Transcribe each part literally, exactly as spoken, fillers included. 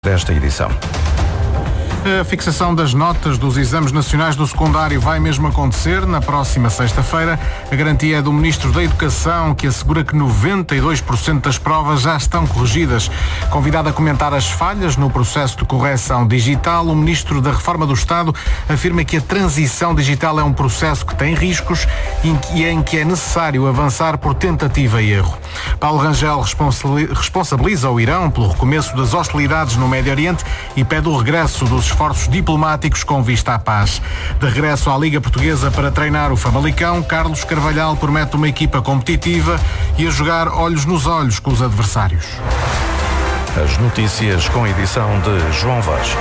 Desta edição. A fixação das notas dos exames nacionais do secundário vai mesmo acontecer na próxima sexta-feira. A garantia é do Ministro da Educação, que assegura que noventa e dois por cento das provas já estão corrigidas. Convidado a comentar as falhas no processo de correção digital, o Ministro da Reforma do Estado afirma que a transição digital é um processo que tem riscos e em que é necessário avançar por tentativa e erro. Paulo Rangel responsabiliza o Irão pelo recomeço das hostilidades no Médio Oriente e pede o regresso dos esforços diplomáticos com vista à paz. De regresso à Liga Portuguesa para treinar o Famalicão, Carlos Carvalhal promete uma equipa competitiva e a jogar olhos nos olhos com os adversários. As notícias com edição de João Vaz.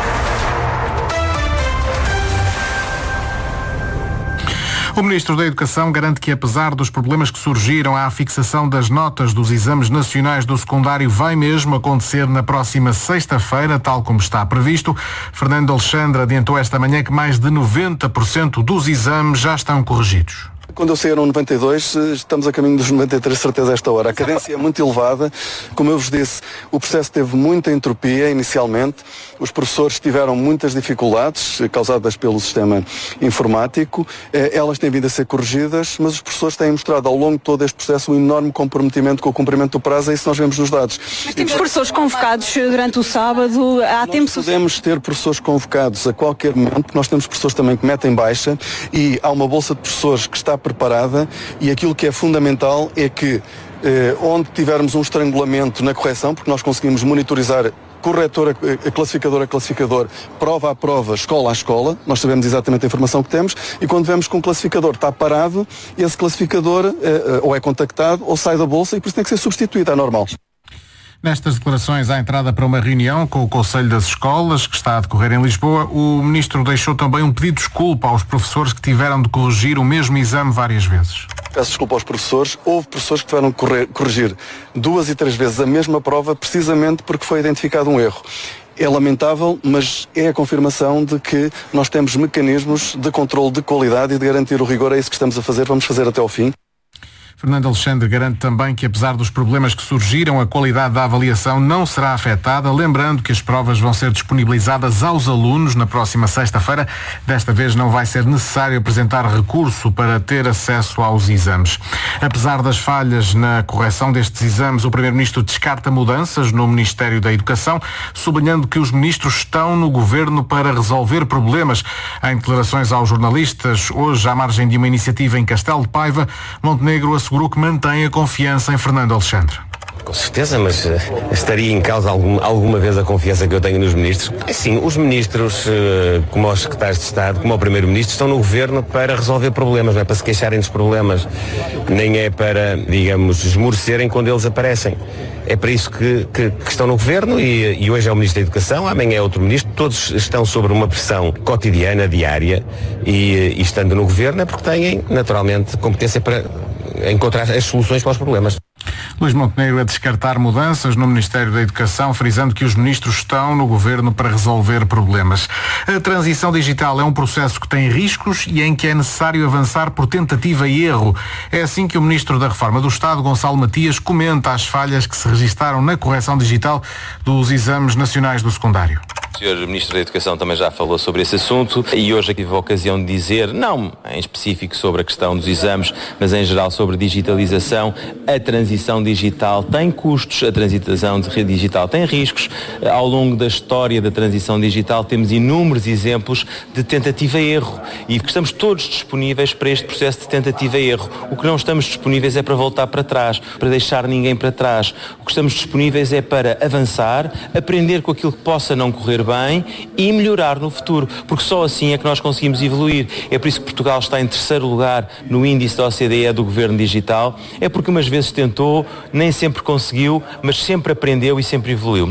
O Ministro da Educação garante que, apesar dos problemas que surgiram à fixação das notas dos exames nacionais do secundário, vai mesmo acontecer na próxima sexta-feira, tal como está previsto. Fernando Alexandre adiantou esta manhã que mais de noventa por cento dos exames já estão corrigidos. Quando eu saí no noventa e dois, estamos a caminho dos noventa e três, certeza, a esta hora. A cadência é muito elevada. Como eu vos disse, o processo teve muita entropia inicialmente. Os professores tiveram muitas dificuldades causadas pelo sistema informático. Elas têm vindo a ser corrigidas, mas os professores têm mostrado ao longo de todo este processo um enorme comprometimento com o cumprimento do prazo, e isso nós vemos nos dados. Mas temos professores convocados durante o sábado, há nós tempo... podemos ter professores convocados a qualquer momento. Nós temos professores também que metem baixa e há uma bolsa de professores que está preparada, e aquilo que é fundamental é que eh, onde tivermos um estrangulamento na correção, porque nós conseguimos monitorizar corretor a, a classificador a classificador, prova a prova, escola a escola, nós sabemos exatamente a informação que temos, e quando vemos que um classificador está parado, esse classificador eh, eh, ou é contactado ou sai da bolsa, e por isso tem que ser substituído, é normal. Nestas declarações, à entrada para uma reunião com o Conselho das Escolas, que está a decorrer em Lisboa, o Ministro deixou também um pedido de desculpa aos professores que tiveram de corrigir o mesmo exame várias vezes. Peço desculpa aos professores. Houve professores que tiveram de corrigir duas e três vezes a mesma prova, precisamente porque foi identificado um erro. É lamentável, mas é a confirmação de que nós temos mecanismos de controle de qualidade e de garantir o rigor. É isso que estamos a fazer, vamos fazer até ao fim. Fernando Alexandre garante também que, apesar dos problemas que surgiram, a qualidade da avaliação não será afetada, lembrando que as provas vão ser disponibilizadas aos alunos na próxima sexta-feira. Desta vez não vai ser necessário apresentar recurso para ter acesso aos exames. Apesar das falhas na correção destes exames, o Primeiro-Ministro descarta mudanças no Ministério da Educação, sublinhando que os ministros estão no governo para resolver problemas. Em declarações aos jornalistas, hoje, à margem de uma iniciativa em Castelo de Paiva, Montenegro assegurou que mantém a confiança em Fernando Alexandre. Com certeza, mas uh, estaria em causa algum, alguma vez a confiança que eu tenho nos ministros? Sim, os ministros, uh, como os secretários de Estado, como o Primeiro-Ministro, estão no governo para resolver problemas, não é para se queixarem dos problemas, nem é para, digamos, esmorecerem quando eles aparecem. É para isso que, que, que estão no governo, e, e hoje é o Ministro da Educação, amanhã é outro Ministro, todos estão sob uma pressão cotidiana, diária, e, e estando no governo é porque têm, naturalmente, competência para encontrar as soluções para os problemas. Luís Montenegro a descartar mudanças no Ministério da Educação, frisando que os ministros estão no governo para resolver problemas. A transição digital é um processo que tem riscos e em que é necessário avançar por tentativa e erro. É assim que o Ministro da Reforma do Estado, Gonçalo Matias, comenta as falhas que se registaram na correção digital dos exames nacionais do secundário. O senhor Ministro da Educação também já falou sobre esse assunto e hoje aqui tive a ocasião de dizer, não em específico sobre a questão dos exames, mas em geral sobre digitalização. A transição digital tem custos, a transição digital tem riscos. Ao longo da história da transição digital temos inúmeros exemplos de tentativa e erro e que estamos todos disponíveis para este processo de tentativa e erro. O que não estamos disponíveis é para voltar para trás, para deixar ninguém para trás. O que estamos disponíveis é para avançar, aprender com aquilo que possa não correr bem e melhorar no futuro, porque só assim é que nós conseguimos evoluir. É por isso que Portugal está em terceiro lugar no índice da O C D E do governo digital, é porque umas vezes tentou, nem sempre conseguiu, mas sempre aprendeu e sempre evoluiu.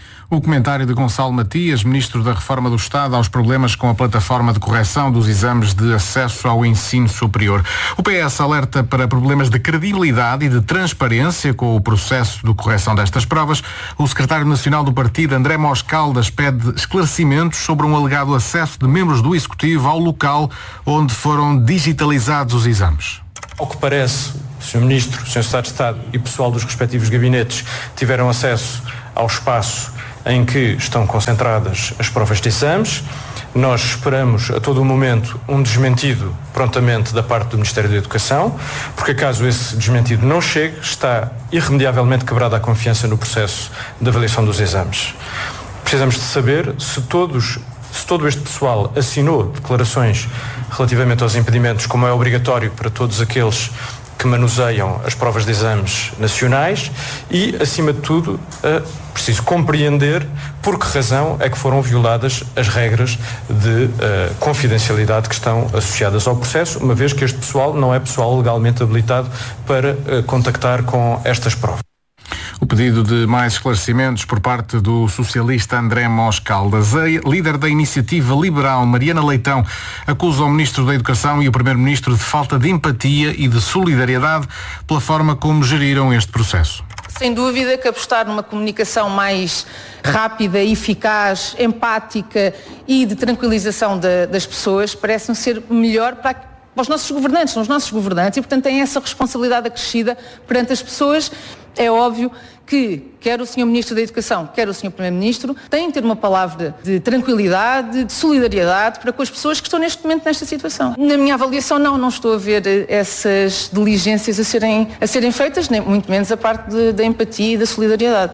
O comentário de Gonçalo Matias, Ministro da Reforma do Estado, aos problemas com a plataforma de correção dos exames de acesso ao ensino superior. O P S alerta para problemas de credibilidade e de transparência com o processo de correção destas provas. O secretário nacional do partido, André Mós Caldas, pede esclarecimentos sobre um alegado acesso de membros do Executivo ao local onde foram digitalizados os exames. Ao que parece, o senhor Ministro, o senhor Secretário de Estado e pessoal dos respectivos gabinetes tiveram acesso ao espaço em que estão concentradas as provas de exames. Nós esperamos a todo o momento um desmentido prontamente da parte do Ministério da Educação, porque caso esse desmentido não chegue, está irremediavelmente quebrada a confiança no processo de avaliação dos exames. Precisamos de saber se todos, se todo este pessoal assinou declarações relativamente aos impedimentos, como é obrigatório para todos aqueles que manuseiam as provas de exames nacionais e, acima de tudo, é preciso compreender por que razão é que foram violadas as regras de uh, confidencialidade que estão associadas ao processo, uma vez que este pessoal não é pessoal legalmente habilitado para uh, contactar com estas provas. O pedido de mais esclarecimentos por parte do socialista André Mos Caldas. A líder da Iniciativa Liberal, Mariana Leitão, acusa o Ministro da Educação e o Primeiro-Ministro de falta de empatia e de solidariedade pela forma como geriram este processo. Sem dúvida que apostar numa comunicação mais rápida, eficaz, empática e de tranquilização de, das pessoas parece-me ser melhor para, para os nossos governantes, são os nossos governantes e, portanto, têm essa responsabilidade acrescida perante as pessoas. É óbvio que quer o senhor Ministro da Educação, quer o senhor Primeiro-Ministro, têm de ter uma palavra de tranquilidade, de solidariedade para com as pessoas que estão neste momento nesta situação. Na minha avaliação, não, não estou a ver essas diligências a serem, a serem feitas, nem muito menos a parte de, da empatia e da solidariedade.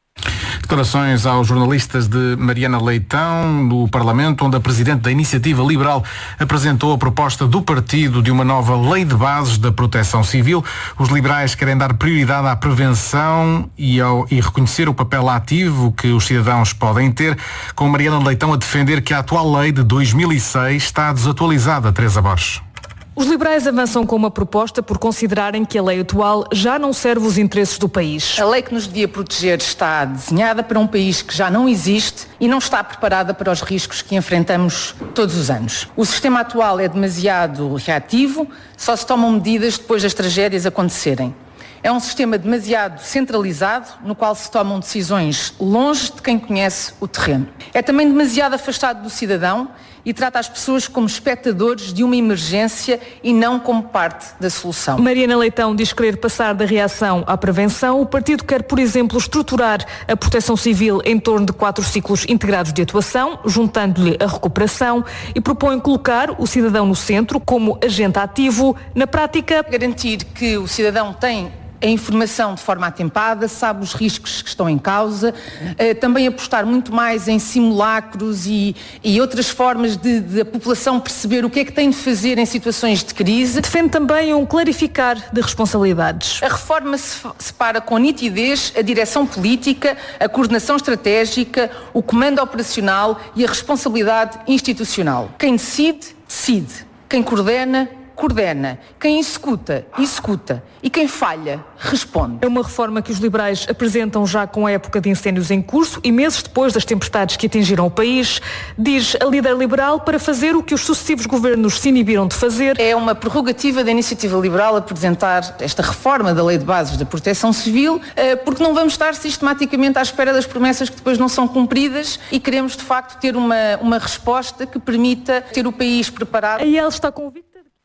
Declarações aos jornalistas de Mariana Leitão no Parlamento, onde a Presidente da Iniciativa Liberal apresentou a proposta do partido de uma nova lei de bases da proteção civil. Os liberais querem dar prioridade à prevenção e, ao, e reconhecer o papel ativo que os cidadãos podem ter, com Mariana Leitão a defender que a atual lei de dois mil e seis está desatualizada. Teresa Borges. Os liberais avançam com uma proposta por considerarem que a lei atual já não serve os interesses do país. A lei que nos devia proteger está desenhada para um país que já não existe e não está preparada para os riscos que enfrentamos todos os anos. O sistema atual é demasiado reativo, só se tomam medidas depois das tragédias acontecerem. É um sistema demasiado centralizado, no qual se tomam decisões longe de quem conhece o terreno. É também demasiado afastado do cidadão e trata as pessoas como espectadores de uma emergência e não como parte da solução. Mariana Leitão diz querer passar da reação à prevenção. O partido quer, por exemplo, estruturar a proteção civil em torno de quatro ciclos integrados de atuação, juntando-lhe a recuperação, e propõe colocar o cidadão no centro como agente ativo. Na prática, garantir que o cidadão tem a informação de forma atempada, sabe os riscos que estão em causa, uh, também apostar muito mais em simulacros e, e outras formas de, de a população perceber o que é que tem de fazer em situações de crise. Defende também um clarificar de responsabilidades. A reforma separa com nitidez a direção política, a coordenação estratégica, o comando operacional e a responsabilidade institucional. Quem decide, decide. Quem coordena, coordena. Quem executa, executa. E quem falha, responde. É uma reforma que os liberais apresentam já com a época de incêndios em curso e meses depois das tempestades que atingiram o país. Diz a líder liberal para fazer o que os sucessivos governos se inibiram de fazer. É uma prerrogativa da Iniciativa Liberal apresentar esta reforma da Lei de Bases da Proteção Civil, porque não vamos estar sistematicamente à espera das promessas que depois não são cumpridas e queremos de facto ter uma, uma resposta que permita ter o país preparado. E ela está convicta.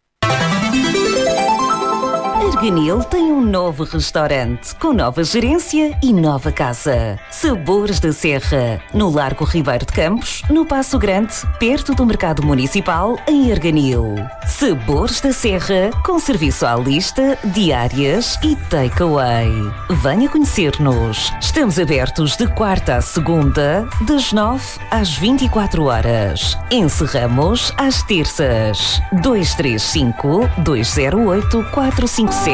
Arganil tem um novo restaurante, com nova gerência e nova casa. Sabores da Serra, no Largo Ribeiro de Campos, no Paço Grande, perto do Mercado Municipal, em Arganil. Sabores da Serra, com serviço à lista, diárias e takeaway. Venha conhecer-nos. Estamos abertos de quarta à segunda, das nove às vinte e quatro horas. Encerramos às terças. dois três cinco, dois zero oito, quatro cinco sete.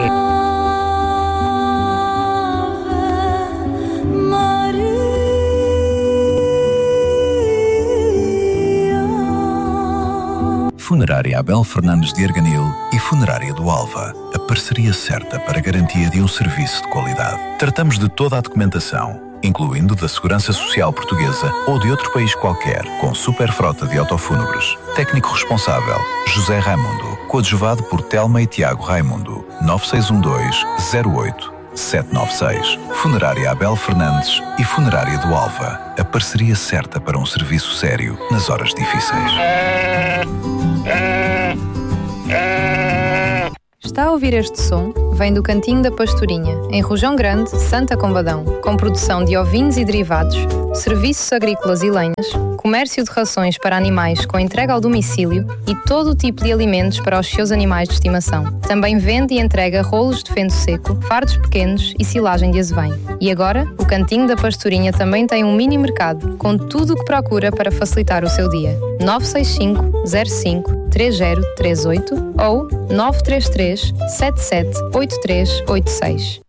Funerária Abel Fernandes de Arganil e Funerária do Alva. A parceria certa para a garantia de um serviço de qualidade. Tratamos de toda a documentação, incluindo da Segurança Social Portuguesa ou de outro país qualquer, com super frota de autofúnebres. Técnico responsável, José Raimundo. Coadjuvado por Telma e Tiago Raimundo. nove seis um dois, zero oito, sete nove seis. Funerária Abel Fernandes e Funerária do Alva. A parceria certa para um serviço sério nas horas difíceis. Está a ouvir este som? Vem do Cantinho da Pastorinha, em Rojão Grande, Santa Combadão, com produção de ovinos e derivados, serviços agrícolas e lenhas, comércio de rações para animais com entrega ao domicílio e todo o tipo de alimentos para os seus animais de estimação. Também vende e entrega rolos de feno seco, fardos pequenos e silagem de azevém. E agora, o Cantinho da Pastorinha também tem um mini mercado, com tudo o que procura para facilitar o seu dia. nove seis cinco, zero cinco, três zero três oito ou nove três três, sete sete oito três oito seis.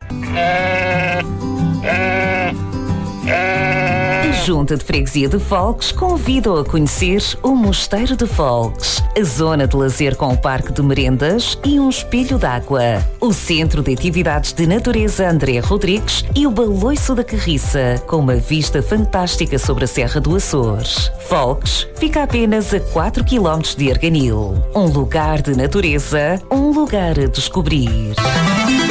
A Junta de Freguesia de Folgues convida-o a conhecer o Mosteiro de Folgues, a zona de lazer com o parque de merendas e um espelho d'água, o Centro de Atividades de Natureza André Rodrigues e o Baloiço da Carriça, com uma vista fantástica sobre a Serra do Açores. Folgues fica apenas a quatro quilómetros de Arganil. Um lugar de natureza, um lugar a descobrir.